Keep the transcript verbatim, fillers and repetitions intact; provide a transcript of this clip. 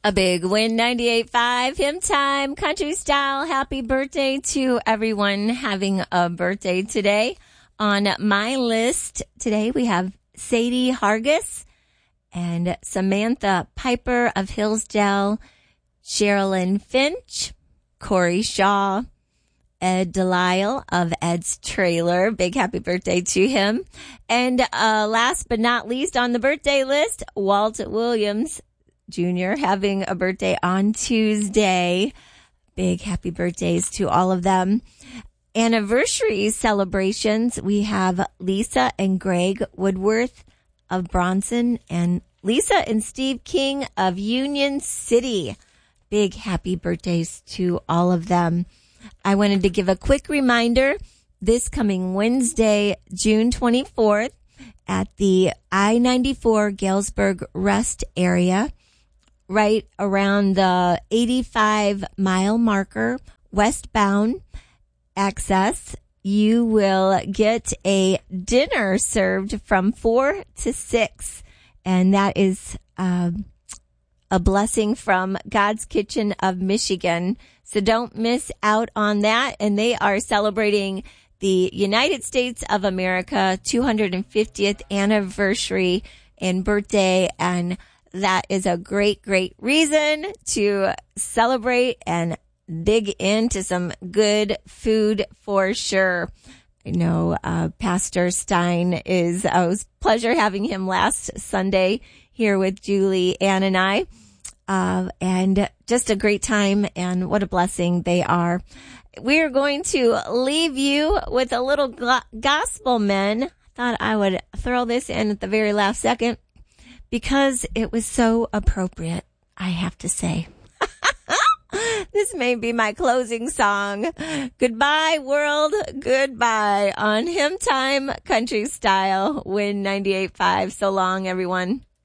A big Win ninety-eight point five, Hymn Time, Country Style. Happy birthday to everyone having a birthday today. On my list today, we have Sadie Hargis and Samantha Piper of Hillsdale, Sherilyn Finch, Corey Shaw, Ed Delisle of Ed's Trailer. Big happy birthday to him. And uh last but not least on the birthday list, Walt Williams Junior having a birthday on Tuesday. Big happy birthdays to all of them. Anniversary celebrations, we have Lisa and Greg Woodworth of Bronson and Lisa and Steve King of Union City. Big happy birthdays to all of them. I wanted to give a quick reminder this coming Wednesday, June twenty-fourth at the I ninety-four Galesburg Rest area, right around the eighty-five mile marker, westbound access, you will get a dinner served from four to six. And that is um, a blessing from God's Kitchen of Michigan. So don't miss out on that. And they are celebrating the United States of America two hundred fiftieth anniversary and birthday. And that is a great, great reason to celebrate and dig into some good food for sure. I know uh, Pastor Stein is, uh, it was a pleasure having him last Sunday here with Julie Ann and I. Uh, and just a great time, and what a blessing they are. We are going to leave you with a little go- gospel men. Thought I would throw this in at the very last second because it was so appropriate, I have to say. This may be my closing song. Goodbye, world. Goodbye on Hymn Time, Country Style, Win ninety-eight point five. So long, everyone.